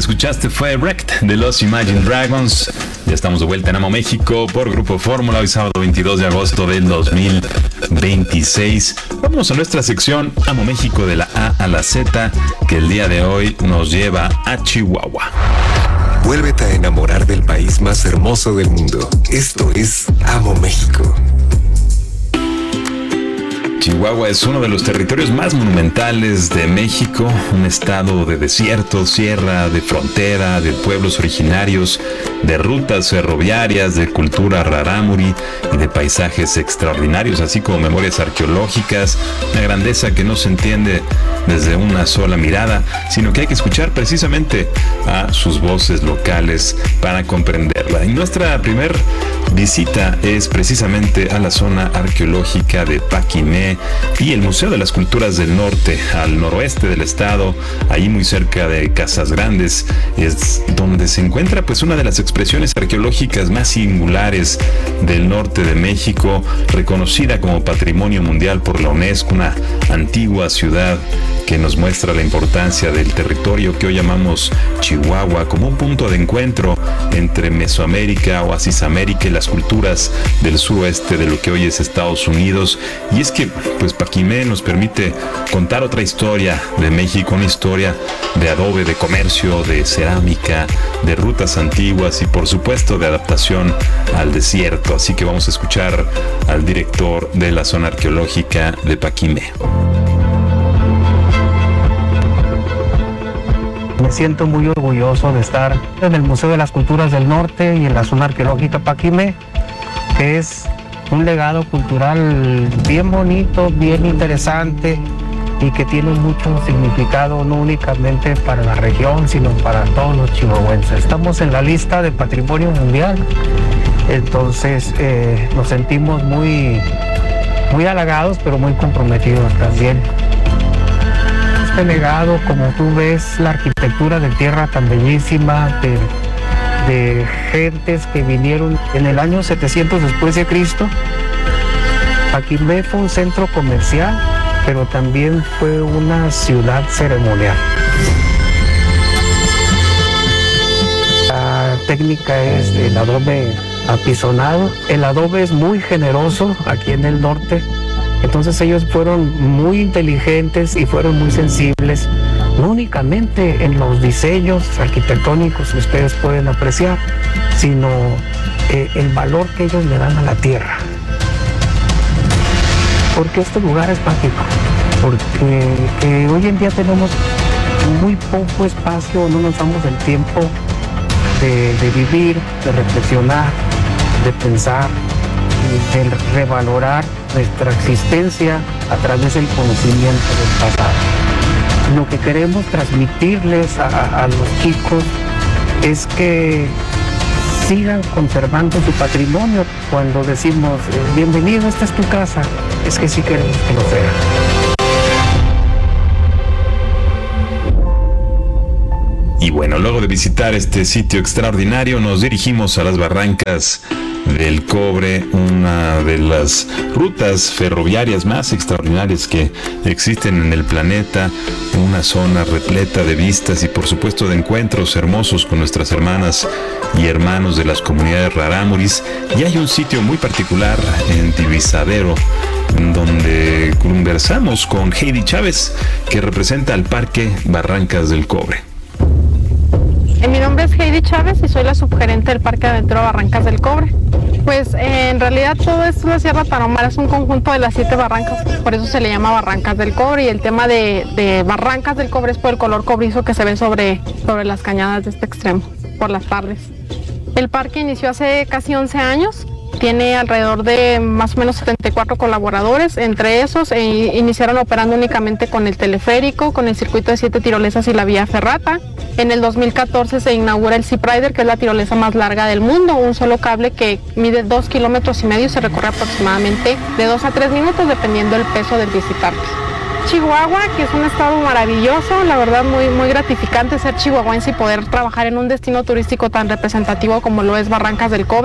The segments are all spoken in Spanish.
escuchaste fue Wrecked de los Imagine Dragons. Ya estamos de vuelta en Amo México por Grupo Fórmula, hoy sábado 22 de agosto del 2026. Vamos a nuestra sección Amo México de la A a la Z, que el día de hoy nos lleva a Chihuahua. Vuélvete a enamorar del país más hermoso del mundo. Esto es Amo México. Chihuahua es uno de los territorios más monumentales de México, un estado de desierto, sierra, de frontera, de pueblos originarios, de rutas ferroviarias, de cultura rarámuri y de paisajes extraordinarios, así como memorias arqueológicas, una grandeza que no se entiende desde una sola mirada, sino que hay que escuchar precisamente a sus voces locales para comprenderla. Y nuestra primer visita es precisamente a la zona arqueológica de Paquimé y el Museo de las Culturas del Norte, al noroeste del estado, ahí muy cerca de Casas Grandes, es donde se encuentra pues una de las expresiones arqueológicas más singulares del norte de México, reconocida como Patrimonio Mundial por la UNESCO, una antigua ciudad que nos muestra la importancia del territorio que hoy llamamos Chihuahua como un punto de encuentro entre Mesoamérica, Oasis América y las culturas del suroeste de lo que hoy es Estados Unidos. Y es que pues Paquimé nos permite contar otra historia de México, una historia de adobe, de comercio, de cerámica, de rutas antiguas y por supuesto de adaptación al desierto. Así que vamos a escuchar al director de la zona arqueológica de Paquimé. Me siento muy orgulloso de estar en el Museo de las Culturas del Norte y en la zona arqueológica Paquimé, que es un legado cultural bien bonito, bien interesante y que tiene mucho significado no únicamente para la región, sino para todos los chihuahuenses. Estamos en la lista de Patrimonio Mundial, entonces nos sentimos muy halagados, pero muy comprometidos también. Este legado, como tú ves, la arquitectura de tierra tan bellísima, de gentes que vinieron en el año 700 después de Cristo. Paquimé fue un centro comercial, pero también fue una ciudad ceremonial. La técnica es el adobe apisonado. El adobe es muy generoso aquí en el norte. Entonces ellos fueron muy inteligentes y fueron muy sensibles, no únicamente en los diseños arquitectónicos que ustedes pueden apreciar, sino el valor que ellos le dan a la tierra. Porque este lugar es mágico, porque hoy en día tenemos muy poco espacio, no nos damos el tiempo de vivir, de reflexionar, de pensar, de revalorar nuestra existencia a través del conocimiento del pasado. Lo que queremos transmitirles a los chicos es que sigan conservando su patrimonio. Cuando decimos, bienvenido, esta es tu casa, es que sí queremos que lo sea. Y bueno, luego de visitar este sitio extraordinario, nos dirigimos a las Barrancas del Cobre, una de las rutas ferroviarias más extraordinarias que existen en el planeta, una zona repleta de vistas y por supuesto de encuentros hermosos con nuestras hermanas y hermanos de las comunidades rarámuris. Y hay un sitio muy particular en Divisadero, donde conversamos con Heidi Chávez, que representa al Parque Barrancas del Cobre. Mi nombre es Heidi Chávez y soy la subgerente del Parque Aventura Barrancas del Cobre. Pues en realidad todo esto es la Sierra Tarahumara, es un conjunto de las 7 barrancas, por eso se le llama Barrancas del Cobre, y el tema de Barrancas del Cobre es por el color cobrizo que se ve sobre las cañadas de este extremo, por las tardes. El parque inició hace casi 11 años, tiene alrededor de más o menos 74 colaboradores, entre esos iniciaron operando únicamente con el teleférico, con el circuito de 7 tirolesas y la vía ferrata. En el 2014 se inaugura el Zip Rider, que es la tirolesa más larga del mundo, un solo cable que mide 2,5 kilómetros y se recorre aproximadamente de 2 a 3 minutos dependiendo del peso del visitante. Chihuahua, que es un estado maravilloso, la verdad muy gratificante ser chihuahuense y poder trabajar en un destino turístico tan representativo como lo es Barrancas del Cobre.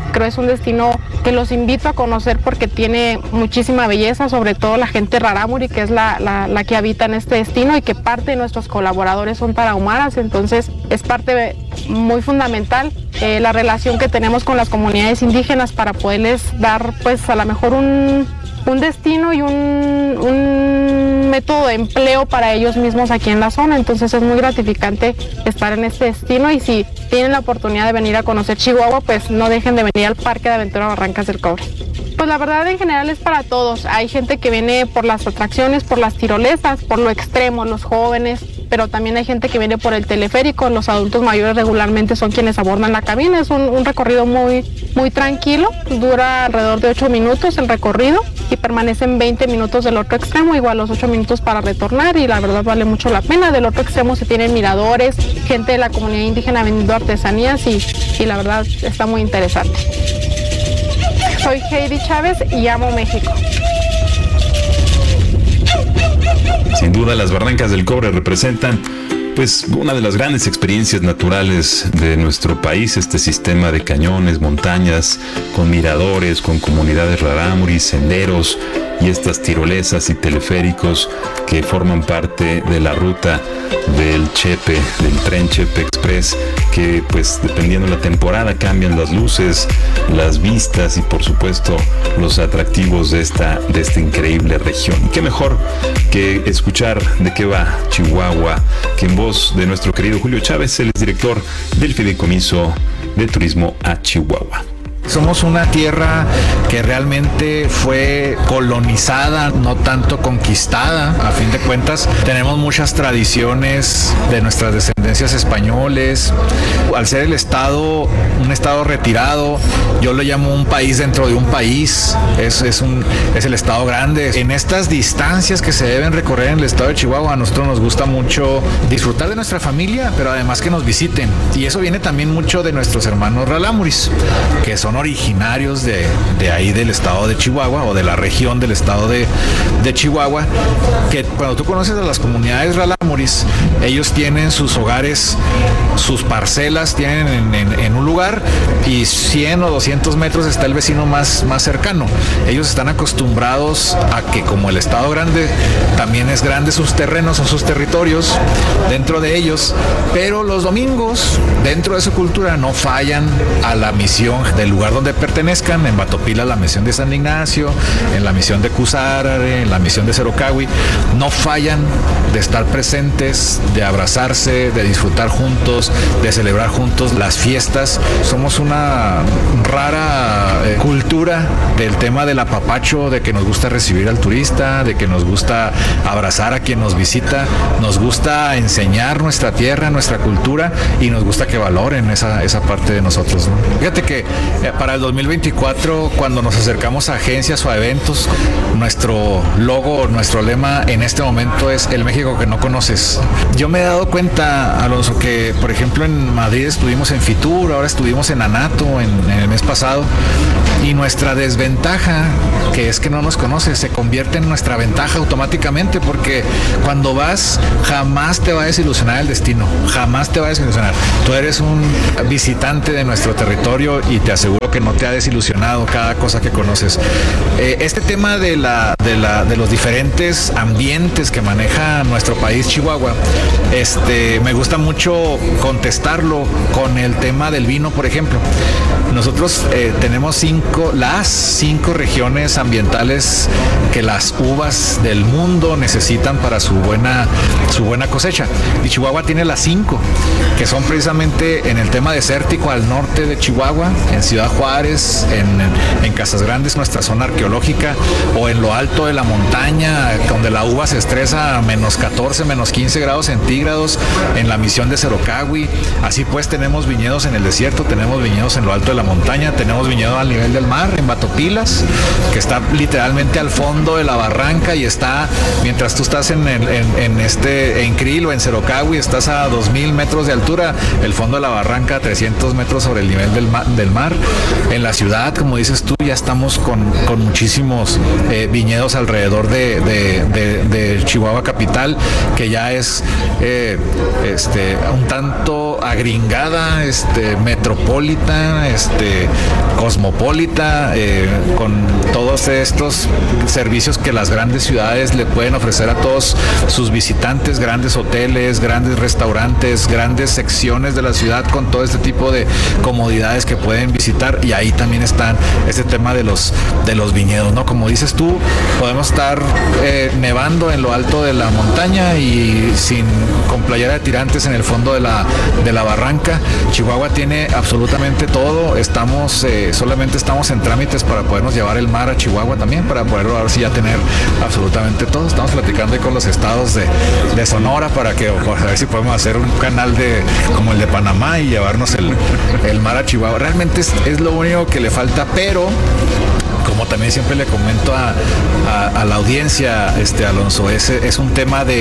Creo es un destino que los invito a conocer porque tiene muchísima belleza, sobre todo la gente rarámuri, que es la que habita en este destino y que parte de nuestros colaboradores son tarahumaras, entonces es parte muy fundamental la relación que tenemos con las comunidades indígenas para poderles dar pues a lo mejor un destino y un método de empleo para ellos mismos aquí en la zona, entonces es muy gratificante estar en este destino y si tienen la oportunidad de venir a conocer Chihuahua, pues no dejen de venir al Parque de Aventura Barrancas del Cobre. Pues la verdad en general es para todos, hay gente que viene por las atracciones, por las tirolesas, por lo extremo, los jóvenes, pero también hay gente que viene por el teleférico, los adultos mayores regularmente son quienes abordan la cabina, es un recorrido muy tranquilo, dura alrededor de 8 minutos el recorrido y permanecen 20 minutos del otro extremo, igual los 8 minutos para retornar y la verdad vale mucho la pena. Del otro extremo se tienen miradores, gente de la comunidad indígena vendiendo artesanías y la verdad está muy interesante. Soy Heidi Chávez y amo México. Sin duda las Barrancas del Cobre representan pues una de las grandes experiencias naturales de nuestro país, este sistema de cañones, montañas, con miradores, con comunidades rarámuris, senderos y estas tirolesas y teleféricos que forman parte de la ruta del Chepe, del tren Chepe Express, que pues dependiendo de la temporada cambian las luces, las vistas y por supuesto los atractivos de esta increíble región. Y qué mejor que escuchar de qué va Chihuahua que en voz de nuestro querido Julio Chávez, él es director del Fideicomiso de Turismo a Chihuahua. Somos una tierra que realmente fue colonizada, no tanto conquistada. A fin de cuentas, tenemos muchas tradiciones de nuestras descendencias españoles. Al ser el estado, un estado retirado, yo lo llamo un país dentro de un país. Es el estado grande. En estas distancias que se deben recorrer en el estado de Chihuahua, a nosotros nos gusta mucho disfrutar de nuestra familia, pero además que nos visiten. Y eso viene también mucho de nuestros hermanos rarámuris, que son originarios de ahí del estado de Chihuahua o de la región del estado de Chihuahua, que cuando tú conoces a las comunidades rarámuris, ellos tienen sus hogares, sus parcelas, tienen en un lugar y 100 o 200 metros está el vecino más cercano. Ellos están acostumbrados a que como el estado grande también es grande sus terrenos o sus territorios dentro de ellos, pero los domingos dentro de su cultura no fallan a la misión del lugar donde pertenezcan. En Batopila la misión de San Ignacio, en la misión de Cusárare, en la misión de Cerocahui, no fallan de estar presentes, de abrazarse, de disfrutar juntos, de celebrar juntos las fiestas. Somos una rara cultura del tema del apapacho, de que nos gusta recibir al turista, de que nos gusta abrazar a quien nos visita, nos gusta enseñar nuestra tierra, nuestra cultura y nos gusta que valoren esa parte de nosotros, ¿no? Fíjate que para el 2024, cuando nos acercamos a agencias o a eventos, nuestro logo, nuestro lema en este momento es el México que no conoces. Yo me he dado cuenta, Alonso, que por ejemplo en Madrid estuvimos en Fitur, ahora estuvimos en Anato en el mes pasado, y nuestra desventaja, que es que no nos conoces, se convierte en nuestra ventaja automáticamente, porque cuando vas jamás te va a desilusionar el destino, jamás te va a desilusionar. Tú eres un visitante de nuestro territorio y te aseguro que no te ha desilusionado cada cosa que conoces. Este tema de los diferentes ambientes que maneja nuestro país, Chihuahua, me gusta mucho contestarlo con el tema del vino, por ejemplo. Nosotros tenemos las cinco regiones ambientales que las uvas del mundo necesitan para su buena cosecha. Y Chihuahua tiene las 5, que son precisamente en el tema desértico al norte de Chihuahua, en Ciudad Juárez, en Casas Grandes, nuestra zona arqueológica, o en lo alto de la montaña, donde la uva se estresa a -14, -15 grados centígrados, en la misión de Cerocahui. Así pues tenemos viñedos en el desierto, tenemos viñedos en lo alto de la montaña, tenemos viñedo al nivel del mar, en Batopilas, que está literalmente al fondo de la barranca y está, mientras tú estás en Krill o en Cerocahui, estás a 2000 metros de altura, el fondo de la barranca a 300 metros sobre el nivel del mar. En la ciudad, como dices tú, ya estamos con muchísimos viñedos alrededor de Chihuahua capital, que ya es un tanto agringada, metropolitana, cosmopolita, con todos estos servicios que las grandes ciudades le pueden ofrecer a todos sus visitantes, grandes hoteles, grandes restaurantes, grandes secciones de la ciudad con todo este tipo de comodidades que pueden visitar. Y ahí también están este tema de los viñedos, ¿no? Como dices tú, podemos estar nevando en lo alto de la montaña y con playera de tirantes en el fondo de la barranca. Chihuahua tiene absolutamente todo. Solamente estamos en trámites para podernos llevar el mar a Chihuahua también, para poderlo ahora sí ya tener absolutamente todo. Estamos platicando ahí con los estados de Sonora para ver si podemos hacer un canal como el de Panamá y llevarnos el mar a Chihuahua. Realmente es lo único que le falta, pero como también siempre le comento a la audiencia, Alonso, es un tema de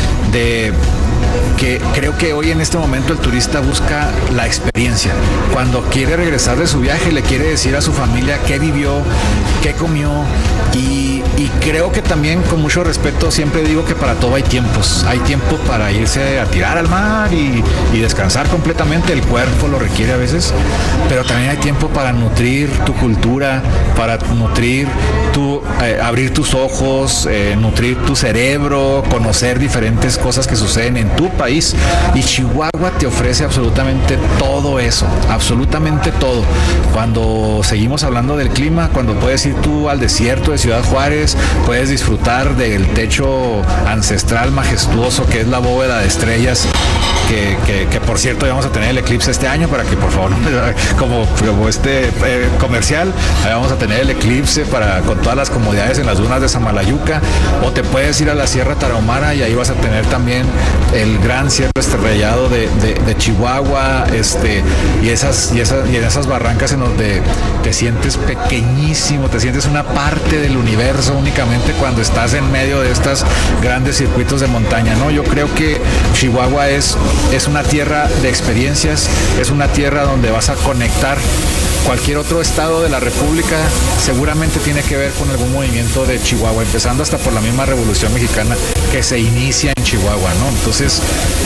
que creo que hoy en este momento el turista busca la experiencia. Cuando quiere regresar de su viaje, le quiere decir a su familia qué vivió, qué comió, y creo que también, con mucho respeto, siempre digo que para todo hay tiempos. Hay tiempo para irse a tirar al mar y descansar completamente, el cuerpo lo requiere a veces, pero también hay tiempo para nutrir tu cultura, para nutrir abrir tus ojos, nutrir tu cerebro, conocer diferentes cosas que suceden en tu país. Y Chihuahua te ofrece absolutamente todo eso, absolutamente todo. Cuando seguimos hablando del clima, cuando puedes ir tú al desierto de Ciudad Juárez, puedes disfrutar del techo ancestral majestuoso que es la bóveda de estrellas, que por cierto vamos a tener el eclipse este año, para que por favor, como comercial, vamos a tener el eclipse con todas las comodidades en las dunas de Samalayuca. O te puedes ir a la Sierra Tarahumara y ahí vas a tener también el gran cierro estrellado de Chihuahua, y en esas barrancas en donde te sientes pequeñísimo, te sientes una parte del universo únicamente cuando estás en medio de estos grandes circuitos de montaña, ¿no? Yo creo que Chihuahua es una tierra de experiencias, es una tierra donde vas a conectar. Cualquier otro estado de la República seguramente tiene que ver con algún movimiento de Chihuahua, empezando hasta por la misma Revolución Mexicana que se inicia en Chihuahua, ¿no? Entonces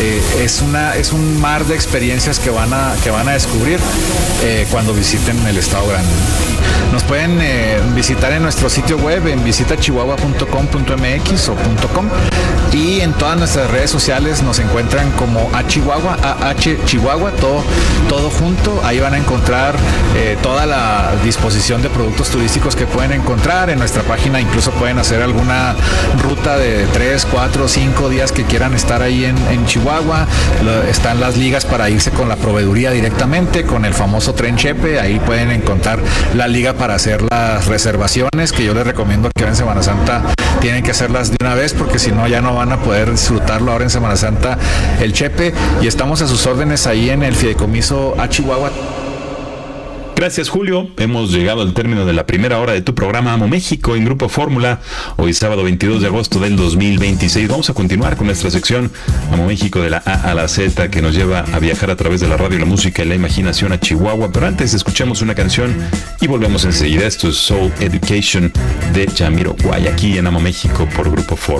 es un mar de experiencias que van a descubrir cuando visiten el estado grande. Nos pueden visitar en nuestro sitio web en visitachihuahua.com.mx o .com, y en todas nuestras redes sociales nos encuentran como Chihuahua, todo junto. Ahí van a encontrar toda la disposición de productos turísticos que pueden encontrar en nuestra página. Incluso pueden hacer alguna ruta de 3, 4, 5 días que quieran estar ahí en Chihuahua. Están las ligas para irse con la proveeduría directamente, con el famoso tren Chepe. Ahí pueden encontrar la liga para hacer las reservaciones, que yo les recomiendo que ahora en Semana Santa tienen que hacerlas de una vez, porque si no ya no van a poder disfrutarlo ahora en Semana Santa el Chepe. Y estamos a sus órdenes ahí en el Fideicomiso a Chihuahua. Gracias, Julio. Hemos llegado al término de la primera hora de tu programa Amo México en Grupo Fórmula. Hoy sábado 22 de agosto del 2026. Vamos a continuar con nuestra sección Amo México de la A a la Z, que nos lleva a viajar a través de la radio, la música y la imaginación a Chihuahua. Pero antes escuchemos una canción y volvemos enseguida. Esto es Soul Education de Jamiroquai, aquí en Amo México por Grupo Fórmula.